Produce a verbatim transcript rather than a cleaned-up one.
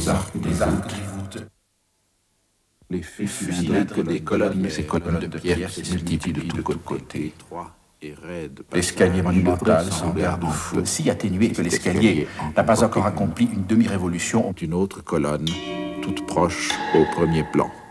des arcs, des arcs qui voûtent. Les fusils que des colonnes et colonnes de pierre qui se multiplient de tous côtés. L'escalier monumental sans garde-fou, si atténué que l'escalier n'a pas encore accompli une demi-révolution. Une autre colonne, toute proche au premier plan.